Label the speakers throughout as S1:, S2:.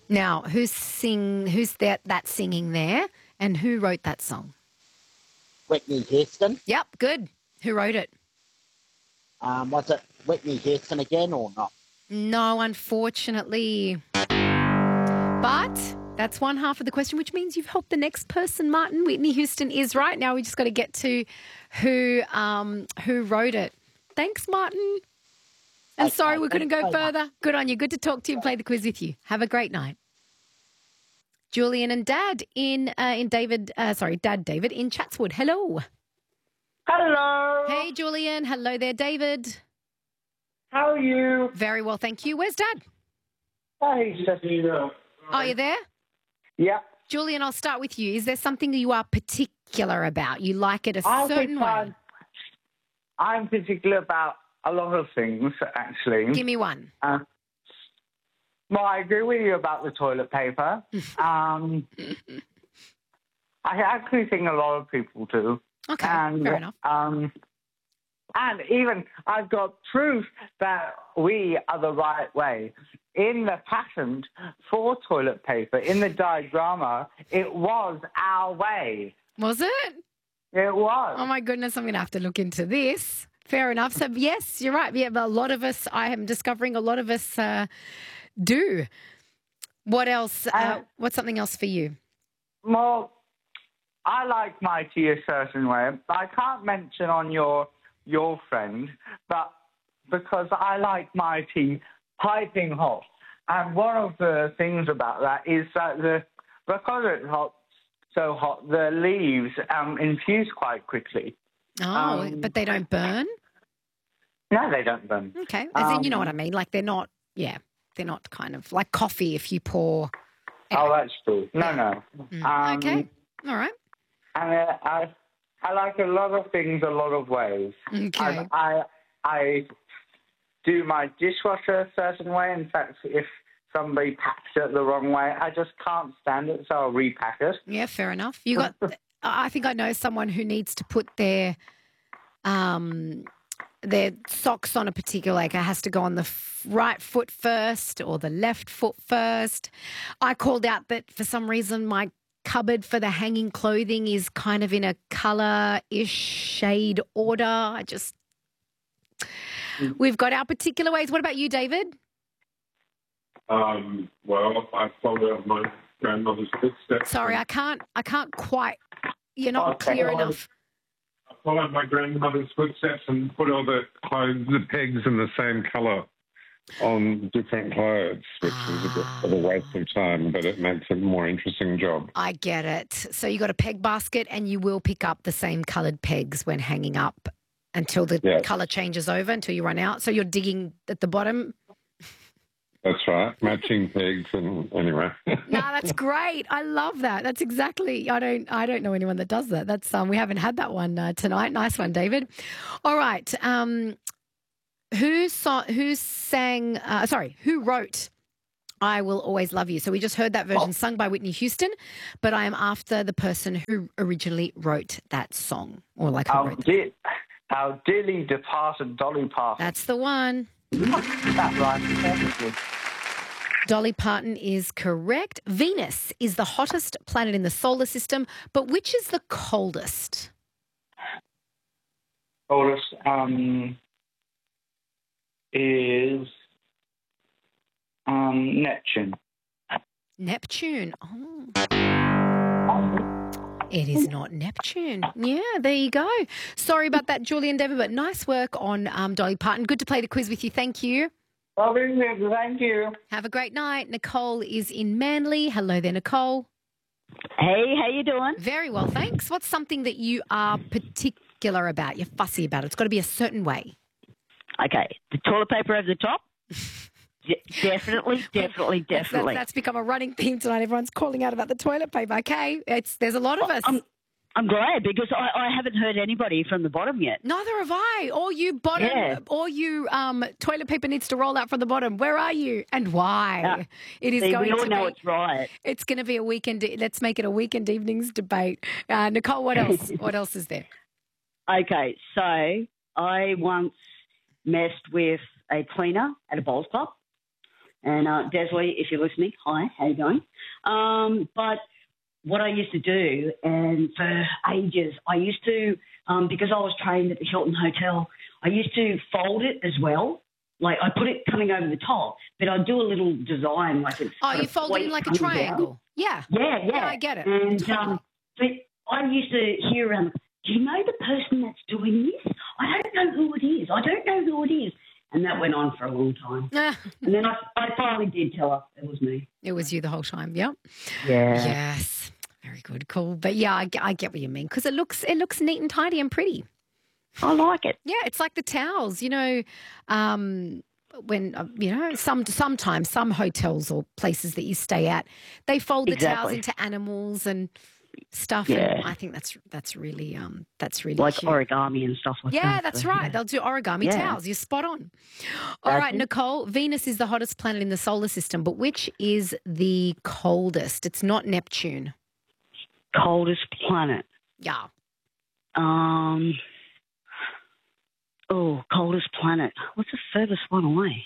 S1: Now, who's that singing there, and who wrote that song?
S2: Whitney Houston.
S1: Yep, good. Who wrote it?
S2: Was it Whitney Houston again or not?
S1: No, unfortunately. But that's one half of the question, which means you've helped the next person, Martin. Whitney Houston is right. Now we just got to get to who wrote it. Thanks, Martin. And
S2: Okay,
S1: sorry we couldn't go
S2: thanks so much.
S1: further. Good on you. Good to talk to you and play the quiz with you. Have a great night. Julian and Dad Dad David in Chatswood. Hello.
S3: Hello.
S1: Hey, Julian. Hello there, David.
S3: How are you?
S1: Very well, thank you. Where's Dad?
S3: Hey, Stephanie.
S1: Oh, you there?
S3: Yeah.
S1: Julian, I'll start with you. Is there something that you are particular about? You like it a certain way?
S3: I'm particular about a lot of things, actually.
S1: Give me one.
S3: Well, I agree with you about the toilet paper. I actually think a lot of people do.
S1: Okay, fair enough.
S3: And even I've got proof that we are the right way. In the patent for toilet paper, in the diagramma, it was our way.
S1: Was it?
S3: It was.
S1: Oh, my goodness, I'm going to have to look into this. Fair enough. So, yes, you're right. Yeah, but a lot of us, I am discovering a lot of us do. What else? What's something else for you?
S3: Well, I like my tea a certain way. I can't mention on your friend, but because I like my tea piping hot. And one of the things about that is that because it's so hot, the leaves infuse quite quickly.
S1: Oh, but they don't burn?
S3: No, they don't burn.
S1: Okay. As in, you know what I mean? Like they're not kind of like coffee if you pour.
S3: Oh, that's true. No.
S1: Okay. All right.
S3: And I like a lot of things a lot of ways.
S1: Okay.
S3: I do my dishwasher a certain way. In fact, if somebody packs it the wrong way, I just can't stand it, so I'll repack it.
S1: Yeah, fair enough. I think I know someone who needs to put their socks on a particular, like it has to go on the right foot first or the left foot first. I called out that for some reason my cupboard for the hanging clothing is kind of in a colour-ish shade order. We've got our particular ways. What about you, David?
S4: Well, I follow my grandmother's footsteps.
S1: Sorry, I can't quite. You're not clear enough.
S4: I followed my grandmother's footsteps and put all the pegs in the same colour on different clothes, which was a bit of a waste of time, but it makes a more interesting job.
S1: I get it. So you got a peg basket and you will pick up the same coloured pegs when hanging up until the colour changes over, until you run out. So you're digging at the bottom.
S4: That's right, matching pegs, and anyway.
S1: No, that's great. I love that. That's exactly. I don't know anyone that does that. That's we haven't had that one tonight. Nice one, David. All right. Who wrote I Will Always Love You? So we just heard that version sung by Whitney Houston, but I am after the person who originally wrote that song, or like who wrote that.
S3: Our dearly departed Dolly Parton.
S1: That's the one.
S3: That's right. Perfectly.
S1: Dolly Parton is correct. Venus is the hottest planet in the solar system, but which is the coldest?
S3: Coldest is Neptune.
S1: Neptune. Oh. It is not Neptune. Yeah, there you go. Sorry about that, Julie and David, but nice work on Dolly Parton. Good to play the quiz with you. Thank you.
S3: Well, thank you.
S1: Have a great night. Nicole is in Manly. Hello there, Nicole.
S5: Hey, how you doing?
S1: Very well, thanks. What's something that you are particular about? You're fussy about it. It's got to be a certain way.
S5: Okay, the toilet paper over the top? Definitely.
S1: That's become a running theme tonight. Everyone's calling out about the toilet paper. Okay, there's a lot of us.
S5: I'm glad because I haven't heard anybody from the bottom yet.
S1: Neither have I. Or you toilet paper needs to roll out from the bottom. Where are you and why? It is going to be.
S5: We all know it's right.
S1: It's going to be a weekend. Let's make it a weekend evenings debate. Nicole, what else? What else is there?
S5: Okay, so I once messed with a cleaner at a bowls club. And Desley, if you're listening, hi, how you going? But what I used to do, and for ages, I used to, because I was trained at the Hilton Hotel, I used to fold it as well. Like I put it coming over the top, but I'd do a little design like it's.
S1: Oh, you fold it in like a triangle. Yeah.
S5: Yeah,
S1: I get it.
S5: And
S1: Totally.
S5: but I used to hear around, do you know the person that's doing this? I don't know who it is. I don't know who it is. And that went on for a long time. And then I finally did tell her it was me.
S1: It was you the whole time, yep.
S5: Yeah.
S1: Yes. Very good, cool. But yeah, I get what you mean because it looks neat and tidy and pretty.
S5: I like it.
S1: Yeah, it's like the towels, when sometimes some hotels or places that you stay at, they fold the towels into animals and stuff.
S5: Yeah.
S1: And I think that's really
S5: like
S1: cute.
S5: origami and stuff like that.
S1: Yeah, that's right.
S5: Yeah.
S1: They'll do origami towels. You're spot on. All right, Nicole, Venus is the hottest planet in the solar system, but which is the coldest? It's not Neptune.
S5: Coldest planet.
S1: Yeah.
S5: Coldest planet. What's the furthest one away?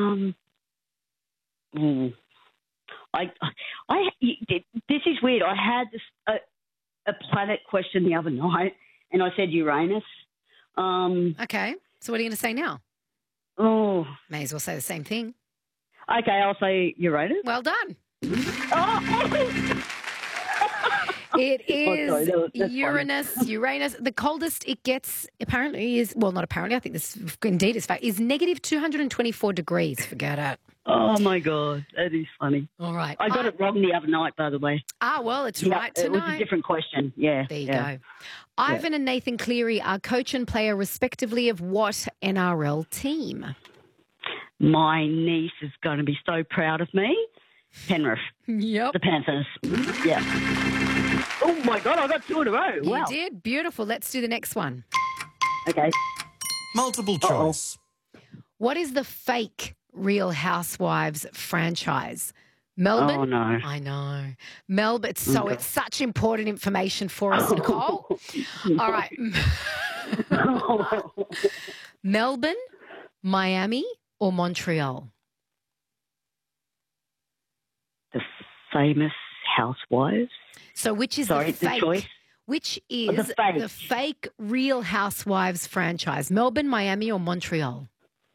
S5: This is weird. I had a planet question the other night, and I said Uranus.
S1: Okay. So what are you going to say now?
S5: Oh.
S1: May as well say the same thing.
S5: Okay, I'll say Uranus.
S1: Well done.
S5: Oh.
S1: It is
S5: that's
S1: Uranus.
S5: funny.
S1: Uranus. The coldest it gets apparently is, well, not apparently, I think this indeed is fact, is negative 224 degrees. Forget it.
S5: Oh, my God. That is funny.
S1: All right.
S5: I got it wrong the other night, by the way.
S1: Ah, well, it's right
S5: It was
S1: tonight.
S5: a different question. Yeah.
S1: There you go. Ivan and Nathan Cleary are coach and player respectively of what NRL team?
S5: My niece is going to be so proud of me. Penrith.
S1: Yep.
S5: The Panthers. Yeah. Oh, my God, I got two in a row.
S1: You
S5: Wow.
S1: did. Beautiful. Let's do the next one.
S5: Okay.
S6: Multiple choice.
S1: What is the fake Real Housewives franchise? Melbourne?
S5: Oh, no.
S1: I know. Melbourne. It's such important information for us, Nicole. All right. Melbourne, Miami, or Montreal?
S5: The famous Housewives.
S1: So which is
S5: Sorry,
S1: the
S5: the
S1: fake?
S5: choice?
S1: Which is the fake Real Housewives franchise? Melbourne, Miami, or Montreal?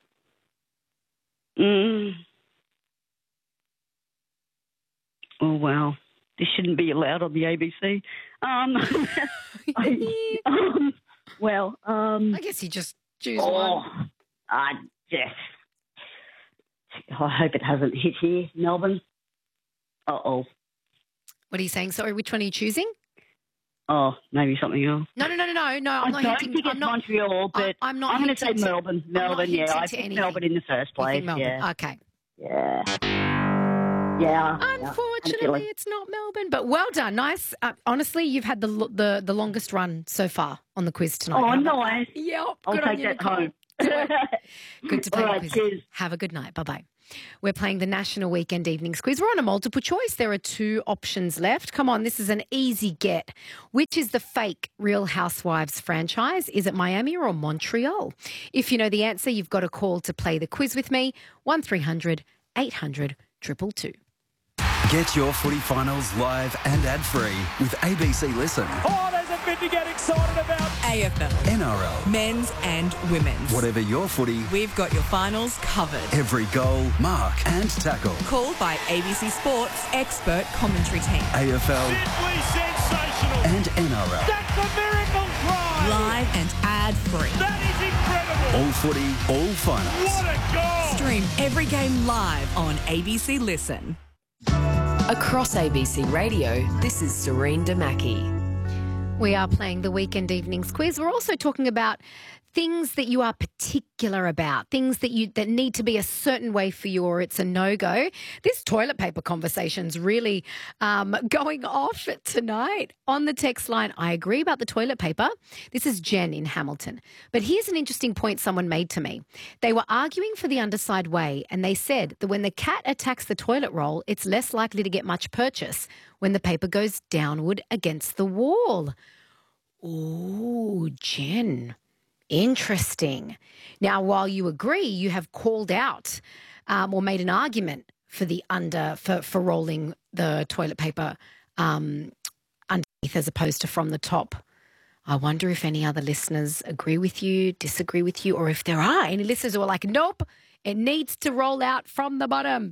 S5: Oh, wow. This shouldn't be allowed on the ABC.
S1: I guess you just choose one.
S5: I hope it hasn't hit here, Melbourne. Uh-oh.
S1: What are you saying? Sorry, which one are you choosing?
S5: Oh, maybe something else.
S1: No. I'm not
S5: I don't
S1: hinting.
S5: think it's Montreal, but
S1: I'm not.
S5: I'm going to say
S1: hinting to-
S5: Melbourne.
S1: I'm not
S5: Melbourne, yeah.
S1: hinting
S5: I
S1: to
S5: think
S1: anything.
S5: Melbourne in the first
S1: You
S5: place.
S1: think Melbourne?
S5: Yeah.
S1: Okay.
S5: Yeah. Yeah.
S1: Unfortunately, it's not Melbourne, but well done. Nice. Honestly, you've had the longest run so far on the quiz tonight.
S5: Oh,
S1: How about
S5: nice.
S1: that? Yep.
S5: I'll
S1: Good on
S5: take
S1: you,
S5: that
S1: Nicole.
S5: home.
S1: Good to play
S5: All
S1: the
S5: right,
S1: quiz.
S5: cheers.
S1: Have a good night. Bye-bye. We're playing the National Weekend Evenings Quiz. We're on a multiple choice. There are two options left. Come on, this is an easy get. Which is the fake Real Housewives franchise? Is it Miami or Montreal? If you know the answer, you've got a call to play the quiz with me. 1300 800 222.
S6: Get your footy finals live and ad-free with ABC Listen.
S7: Oh, there's a bit to get excited about.
S8: AFL,
S6: NRL.
S8: men's and women's.
S6: Whatever your footy,
S8: We've got your finals covered.
S6: every goal, mark and tackle.
S8: Called by ABC Sports expert commentary team.
S6: AFL
S7: Simply sensational.
S6: and NRL.
S7: That's a miracle try.
S8: Live and ad-free.
S7: That is incredible.
S6: All footy, all finals.
S7: What a goal.
S8: Stream every game live on ABC Listen.
S9: Across ABC Radio, this is Serene Damaki.
S1: We are playing the Weekend Evenings Quiz. We're also talking about things that you are particular about, things that need to be a certain way for you or it's a no-go. This toilet paper conversation's really going off tonight. On the text line, I agree about the toilet paper. This is Jen in Hamilton. But here's an interesting point someone made to me. They were arguing for the underside way, and they said that when the cat attacks the toilet roll, it's less likely to get much purchase when the paper goes downward against the wall. Ooh, Jen. Interesting. Now, while you agree, you have called out or made an argument for the for rolling the toilet paper underneath as opposed to from the top. I wonder if any other listeners agree with you, disagree with you, or if there are any listeners who are like, nope, it needs to roll out from the bottom.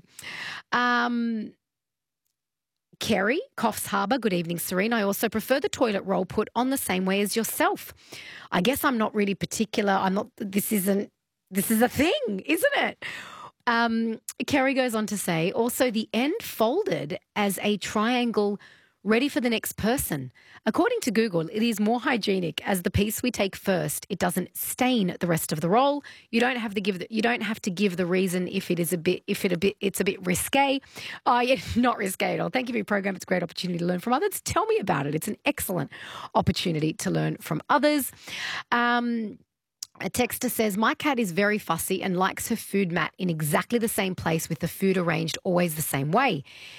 S1: Kerry, Coffs Harbour, good evening, Serene. I also prefer the toilet roll put on the same way as yourself. I guess I'm not really particular. This is a thing, isn't it? Kerry goes on to say, also the end folded as a triangle ready for the next person. According to Google, it is more hygienic as the piece we take first. It doesn't stain the rest of the roll. You don't have to give the reason if it's a bit risque. Oh, yeah, not risque at all. Thank you for your program. It's a great opportunity to learn from others. Tell me about it. It's an excellent opportunity to learn from others. A texter says, my cat is very fussy and likes her food mat in exactly the same place with the food arranged always the same way.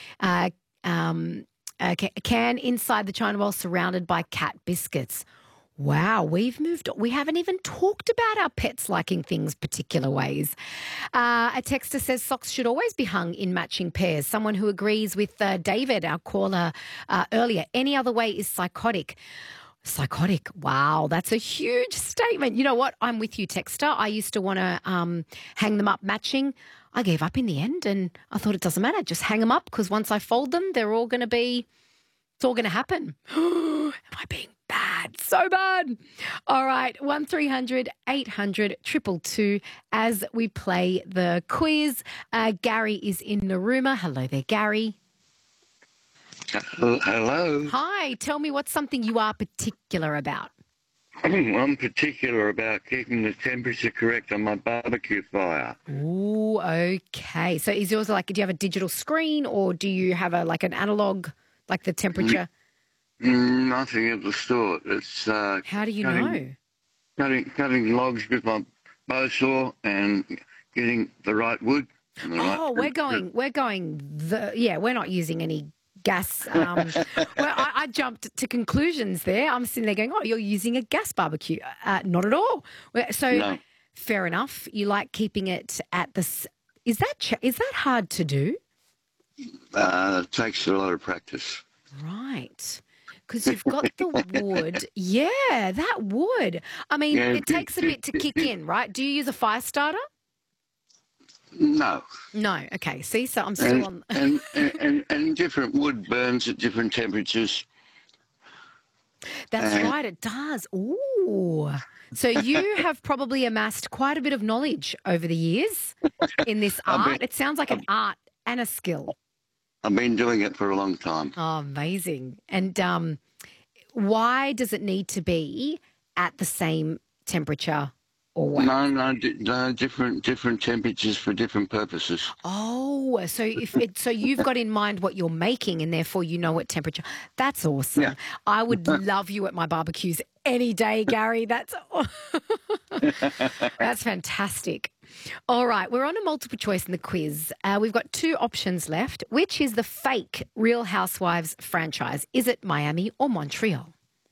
S1: A can inside the china bowl surrounded by cat biscuits. Wow, we've moved on. We haven't even talked about our pets liking things particular ways. A texter says socks should always be hung in matching pairs. Someone who agrees with David, our caller earlier. Any other way is psychotic. Psychotic. Wow, that's a huge statement. You know what? I'm with you, texter. I used to want to hang them up matching. I gave up in the end and I thought it doesn't matter. Just hang them up because once I fold them, it's all going to happen. Am I being bad? So bad. All right, 1300 800 222 as we play the quiz. Gary is in Narooma. Hello there, Gary.
S10: Hello.
S1: Hi, tell me what's something you are particular about.
S10: I'm particular about keeping the temperature correct on my barbecue fire.
S1: Ooh, okay. So is yours do you have a digital screen or do you have an analog, like the temperature?
S10: Nothing of the sort. It's
S1: how do you know?
S10: Cutting logs with my bow saw and getting the right wood.
S1: We're not using any gas. Well, I jumped to conclusions there. I'm sitting there going, oh, you're using a gas barbecue. Not at all. So no. Fair enough. You like keeping it at the... Is that hard to do?
S10: It takes a lot of practice.
S1: Right. Because you've got the wood. Yeah, that wood. I mean, it takes a bit to kick in, right? Do you use a fire starter?
S10: No.
S1: No. Okay. See, so I'm still on.
S10: and different wood burns at different temperatures.
S1: That's right. It does. Ooh. So you have probably amassed quite a bit of knowledge over the years in this art. It sounds like an art and a skill.
S10: I've been doing it for a long time.
S1: Oh, amazing. And why does it need to be at the same temperature?
S10: No, different temperatures for different purposes.
S1: Oh, so you've got in mind what you're making and therefore you know what temperature. That's awesome. Yeah. I would love you at my barbecues any day, Gary. That's fantastic. All right, we're on a multiple choice in the quiz. We've got two options left. Which is the fake Real Housewives franchise? Is it Miami or Montreal?